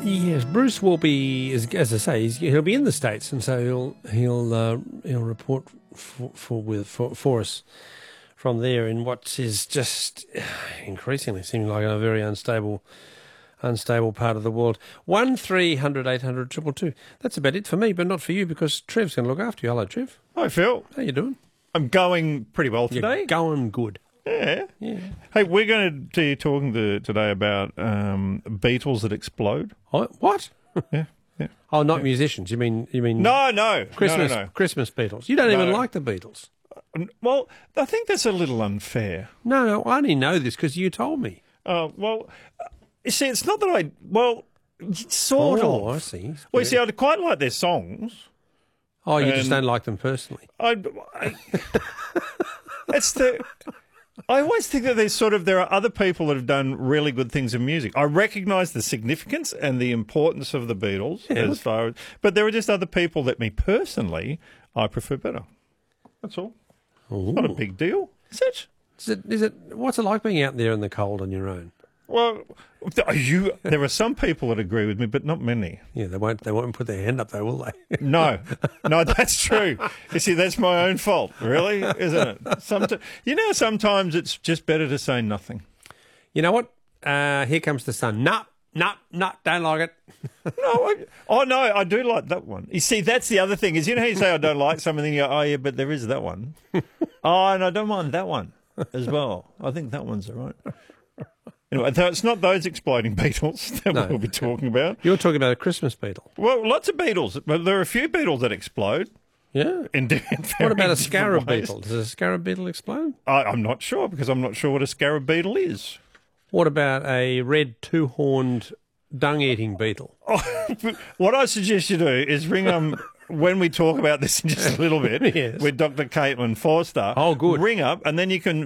Yes, Bruce will be, as I say, he'll be in the States, and so he'll report for us from there in what is just increasingly seeming like a very unstable part of the world. 1300 800 222. That's about it for me, but not for you, because Trev's going to look after you. Hello, Trev. Hi, Phil. How you doing? I'm going pretty well today. You're going good. Yeah. Hey, we're going to be talking today about Beatles that explode. Oh, what? Yeah. Oh, not musicians. You mean? No. Christmas, No. Christmas Beatles. You don't even like the Beatles. Well, I think that's a little unfair. No, I only know this because you told me. Well, you see, it's not that sort of. Oh, I see. Well, you see, I quite like their songs. Oh, you just don't like them personally. I always think that there are other people that have done really good things in music. I recognise the significance and the importance of the Beatles, but there are just other people that, me personally, I prefer better. That's all. Ooh. Not a big deal, is it? Is it? What's it like being out there in the cold on your own? Well, there are some people that agree with me, but not many. Yeah, they won't put their hand up though, will they? No, that's true. You see, that's my own fault, really, isn't it? Sometimes it's just better to say nothing. You know what? Here comes the sun. Nah, don't like it. No, I do like that one. You see, that's the other thing, is how you say I don't like something, and you go, oh yeah, but there is that one. Oh, and I don't mind that one as well. I think that one's all right. Anyway, it's not those exploding Beatles that we'll be talking about. You're talking about a Christmas Beatle. Well, lots of Beatles. But there are a few Beatles that explode. Yeah. What about a scarab beetle? Does a scarab beetle explode? I'm not sure, because I'm not sure what a scarab beetle is. What about a red two-horned dung-eating beetle? What I suggest you do is ring when we talk about this in just a little bit, yes, with Dr. Caitlin Forster. Oh, good. Ring up, and then you can